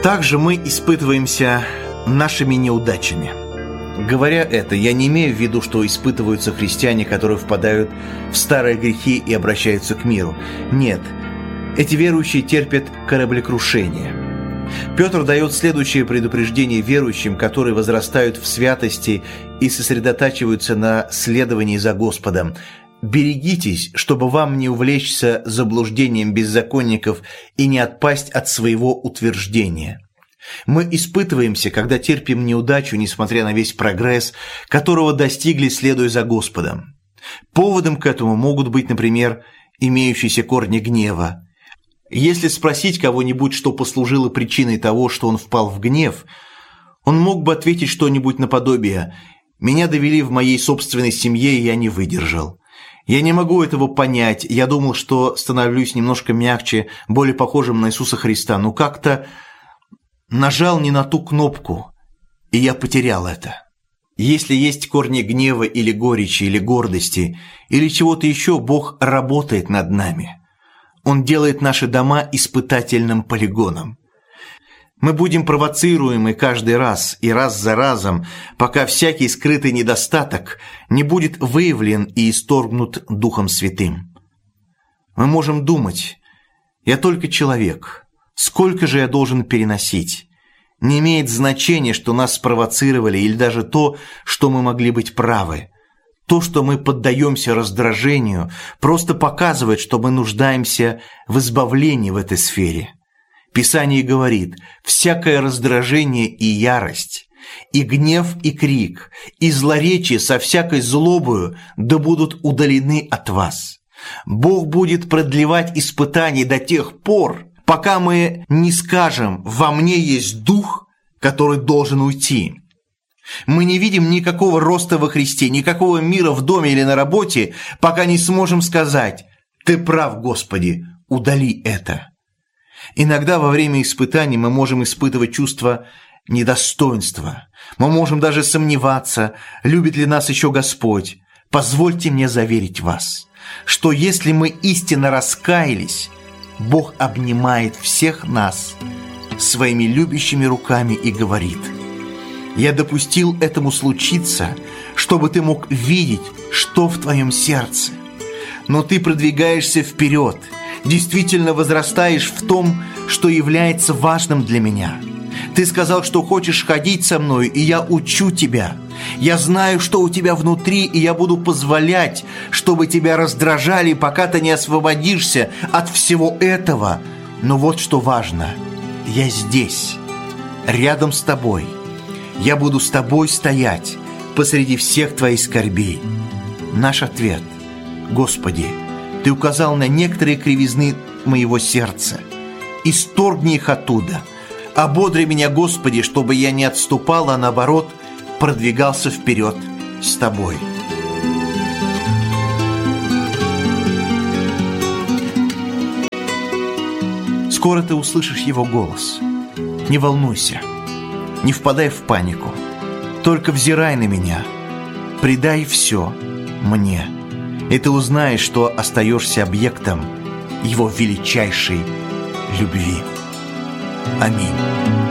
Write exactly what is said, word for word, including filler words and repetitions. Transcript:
Также мы испытываемся нашими неудачами. Говоря это, я не имею в виду, что испытываются христиане, которые впадают в старые грехи и обращаются к миру. Нет, эти верующие терпят кораблекрушение. Петр дает следующее предупреждение верующим, которые возрастают в святости и сосредотачиваются на следовании за Господом. «Берегитесь, чтобы вам не увлечься заблуждением беззаконников и не отпасть от своего утверждения». Мы испытываемся, когда терпим неудачу, несмотря на весь прогресс, которого достигли, следуя за Господом. Поводом к этому могут быть, например, имеющиеся корни гнева. Если спросить кого-нибудь, что послужило причиной того, что он впал в гнев, он мог бы ответить что-нибудь наподобие: «Меня довели в моей собственной семье, и я не выдержал. Я не могу этого понять, я думал, что становлюсь немножко мягче, более похожим на Иисуса Христа, но как-то нажал не на ту кнопку, и я потерял это». Если есть корни гнева или горечи, или гордости, или чего-то еще, Бог работает над нами. Он делает наши дома испытательным полигоном. Мы будем провоцируемы каждый раз и раз за разом, пока всякий скрытый недостаток не будет выявлен и исторгнут Духом Святым. Мы можем думать: «Я только человек. Сколько же я должен переносить?» Не имеет значения, что нас спровоцировали, или даже то, что мы могли быть правы. То, что мы поддаемся раздражению, просто показывает, что мы нуждаемся в избавлении в этой сфере. Писание говорит: «Всякое раздражение и ярость, и гнев, и крик, и злоречие со всякой злобою да будут удалены от вас». Бог будет продлевать испытания до тех пор, пока мы не скажем: «Во мне есть дух, который должен уйти». Мы не видим никакого роста во Христе, никакого мира в доме или на работе, пока не сможем сказать: «Ты прав, Господи, удали это». Иногда во время испытаний мы можем испытывать чувство недостоинства. Мы можем даже сомневаться, любит ли нас еще Господь. Позвольте мне заверить вас, что если мы истинно раскаялись, Бог обнимает всех нас своими любящими руками и говорит: «Я допустил этому случиться, чтобы ты мог видеть, что в твоем сердце. Но ты продвигаешься вперед, действительно возрастаешь в том, что является важным для меня. Ты сказал, что хочешь ходить со мной, и я учу тебя. Я знаю, что у тебя внутри, и я буду позволять, чтобы тебя раздражали, пока ты не освободишься от всего этого. Но вот что важно: я здесь, рядом с тобой. Я буду с тобой стоять посреди всех твоих скорбей». Наш ответ: «Господи, Ты указал на некоторые кривизны моего сердца. Исторгни их оттуда. Ободри меня, Господи, чтобы я не отступал, а наоборот продвигался вперед с Тобой». Скоро ты услышишь Его голос. Не волнуйся, не впадай в панику. Только взирай на меня, предай все мне, и ты узнаешь, что остаешься объектом Его величайшей любви. Аминь.